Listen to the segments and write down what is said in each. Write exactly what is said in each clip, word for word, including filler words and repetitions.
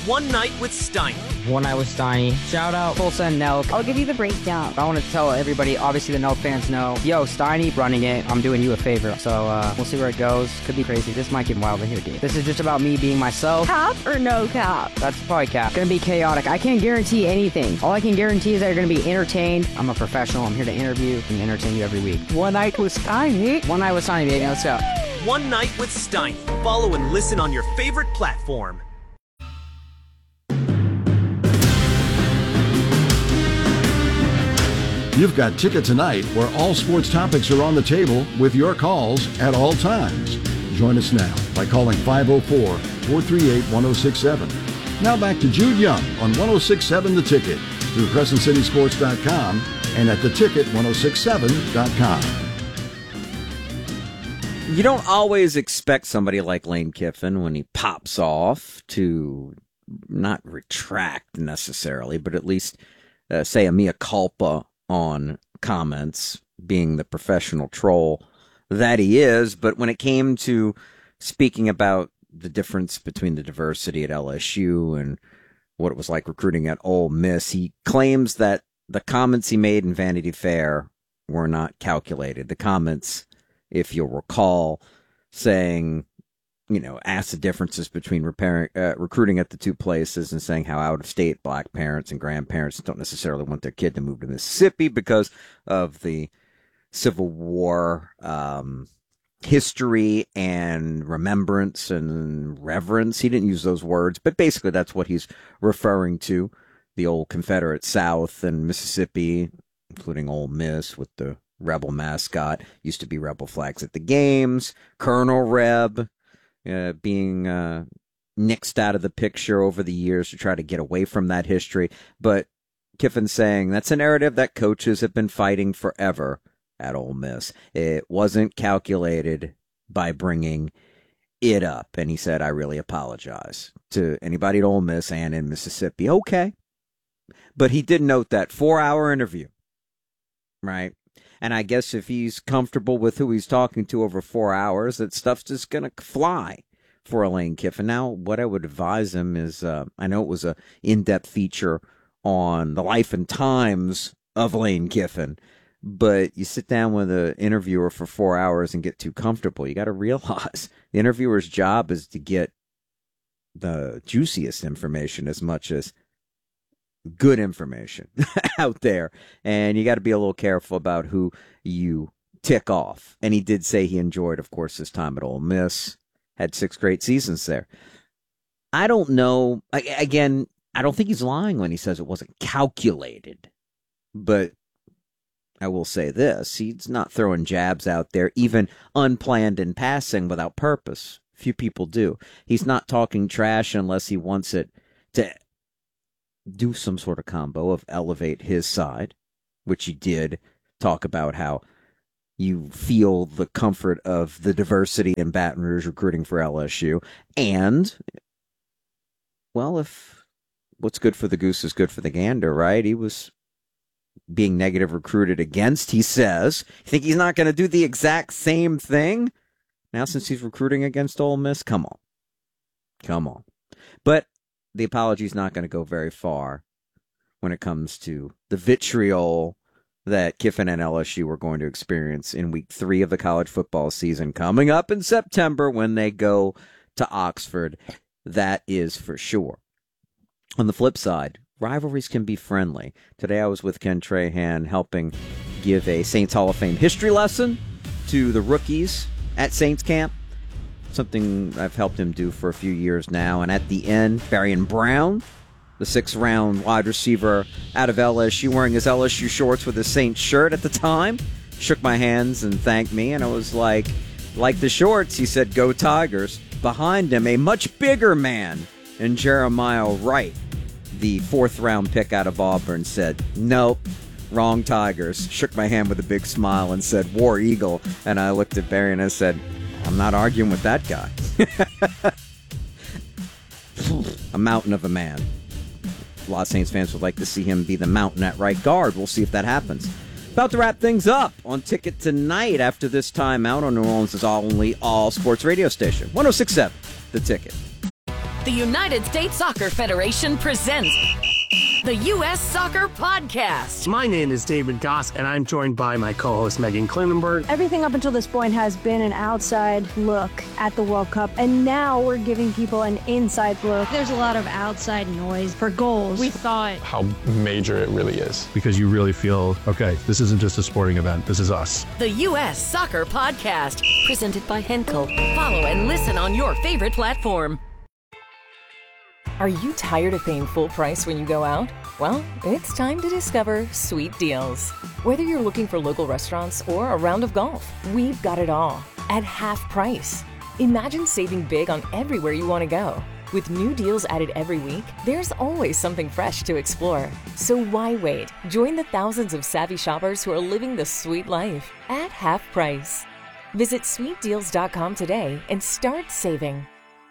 One Night with Steiny. One Night with Steiny. Shout out Tulsa and Nelk. I'll give you the breakdown. I want to tell everybody, obviously the Nelk fans know, yo, Steiny running it, I'm doing you a favor. So uh, we'll see where it goes. Could be crazy. This might get wild in here, dude. This is just about me being myself. Cap or no cap? That's probably cap. It's gonna be chaotic. I can't guarantee anything. All I can guarantee is that you're gonna be entertained. I'm a professional. I'm here to interview and entertain you every week. One Night with Steiny. One Night with Steiny, baby. Let's go. One Night with Steiny. Follow and listen on your favorite platform. You've got Ticket Tonight, where all sports topics are on the table with your calls at all times. Join us now by calling five oh four, four three eight, one oh six seven. Now back to Jude Young on one oh six point seven The Ticket through Crescent City Sports dot com and at the ticket ten sixty-seven dot com. You don't always expect somebody like Lane Kiffin, when he pops off, to not retract necessarily, but at least uh, say a mea culpa on comments, being the professional troll that he is. But when it came to speaking about the difference between the diversity at L S U and what it was like recruiting at Ole Miss, he claims that the comments he made in Vanity Fair were not calculated. The comments, if you'll recall, saying, you know, ask the differences between repairing, uh, recruiting at the two places, and saying how out-of-state black parents and grandparents don't necessarily want their kid to move to Mississippi because of the Civil War um, history and remembrance and reverence. He didn't use those words, but basically that's what he's referring to, the old Confederate South and Mississippi, including Ole Miss with the Rebel mascot. Used to be Rebel flags at the games. Colonel Reb uh, being uh, nixed out of the picture over the years to try to get away from that history. But Kiffin's saying that's a narrative that coaches have been fighting forever at Ole Miss. It wasn't calculated by bringing it up. And he said, I really apologize to anybody at Ole Miss and in Mississippi. Okay. But he did note that four-hour interview, right? And I guess if he's comfortable with who he's talking to over four hours, that stuff's just going to fly for Lane Kiffin. Now, what I would advise him is, uh, I know it was a in-depth feature on the life and times of Lane Kiffin, but you sit down with an interviewer for four hours and get too comfortable. You got to realize the interviewer's job is to get the juiciest information as much as good information out there. And you got to be a little careful about who you tick off. And he did say he enjoyed, of course, his time at Ole Miss, had six great seasons there. I don't know. Again, I don't think he's lying when he says it wasn't calculated. But I will say this, he's not throwing jabs out there, even unplanned in passing without purpose. Few people do. He's not talking trash unless he wants it to do some sort of combo of elevate his side, which he did talk about how you feel the comfort of the diversity in Baton Rouge recruiting for L S U. And, well, if what's good for the goose is good for the gander, right? He was being negative recruited against, he says. You think he's not going to do the exact same thing? Now, since he's recruiting against Ole Miss, come on. Come on. But the apology's not going to go very far when it comes to the vitriol that Kiffin and L S U are going to experience in week three of the college football season coming up in September when they go to Oxford. That is for sure. On the flip side, rivalries can be friendly. Today I was with Ken Trahan helping give a Saints Hall of Fame history lesson to the rookies at Saints camp. Something I've helped him do for a few years now. And at the end, Barian Brown, the sixth-round wide receiver out of L S U, wearing his L S U shorts with his Saints shirt at the time, shook my hands and thanked me. And I was like, like the shorts, he said, go Tigers. Behind him, a much bigger man in Jeremiah Wright, the fourth-round pick out of Auburn, said, nope, wrong Tigers. Shook my hand with a big smile and said, War Eagle. And I looked at Barry and I said, I'm not arguing with that guy. A mountain of a man. A lot of Saints fans would like to see him be the mountain at right guard. We'll see if that happens. About to wrap things up on Ticket Tonight after this timeout on New Orleans' only all-sports radio station. one oh six point seven, The Ticket. The United States Soccer Federation presents the U S Soccer Podcast. My name is David Goss, and I'm joined by my co-host Megan Klinenberg. Everything up until this point has been an outside look at the World Cup, and now we're giving people an inside look. There's a lot of outside noise for goals. We thought how major it really is. Because you really feel, okay, this isn't just a sporting event, this is us. The U S Soccer Podcast, presented by Henkel. Follow and listen on your favorite platform. Are you tired of paying full price when you go out? Well, it's time to discover Sweet Deals. Whether you're looking for local restaurants or a round of golf, we've got it all at half price. Imagine saving big on everywhere you want to go. With new deals added every week, there's always something fresh to explore. So why wait? Join the thousands of savvy shoppers who are living the sweet life at half price. Visit sweet deals dot com today and start saving.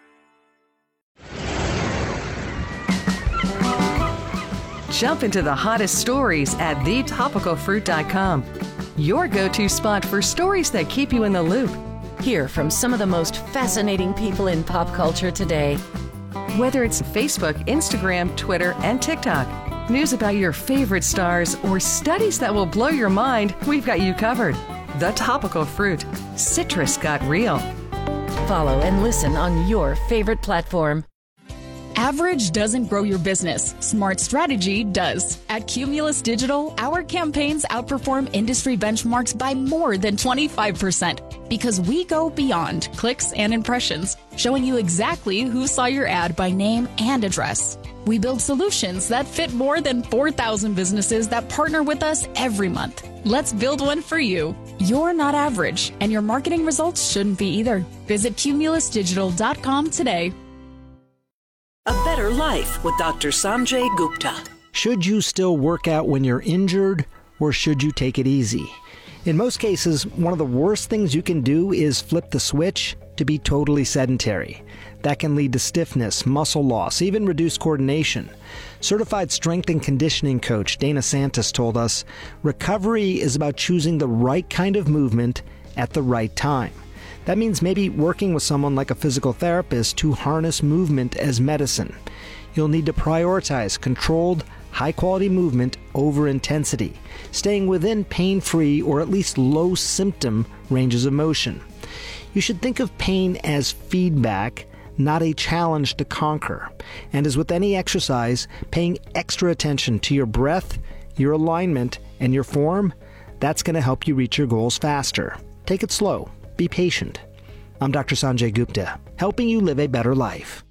Jump into the hottest stories at the topical fruit dot com. Your go-to spot for stories that keep you in the loop. Hear from some of the most fascinating people in pop culture today. Whether it's Facebook, Instagram, Twitter, and TikTok, news about your favorite stars, or studies that will blow your mind, we've got you covered. The Topical Fruit. Citrus got real. Follow and listen on your favorite platform. Average doesn't grow your business. Smart strategy does. At Cumulus Digital, our campaigns outperform industry benchmarks by more than twenty-five percent because we go beyond clicks and impressions, showing you exactly who saw your ad by name and address. We build solutions that fit more than four thousand businesses that partner with us every month. Let's build one for you. You're not average, and your marketing results shouldn't be either. Visit cumulus digital dot com today. A Better Life with Doctor Sanjay Gupta. Should you still work out when you're injured, or should you take it easy? In most cases, one of the worst things you can do is flip the switch to be totally sedentary. That can lead to stiffness, muscle loss, even reduced coordination. Certified strength and conditioning coach Dana Santos told us, recovery is about choosing the right kind of movement at the right time. That means maybe working with someone like a physical therapist to harness movement as medicine. You'll need to prioritize controlled, high-quality movement over intensity, staying within pain-free or at least low-symptom ranges of motion. You should think of pain as feedback, not a challenge to conquer. And as with any exercise, paying extra attention to your breath, your alignment, and your form, that's going to help you reach your goals faster. Take it slow. Be patient. I'm Doctor Sanjay Gupta, helping you live a better life.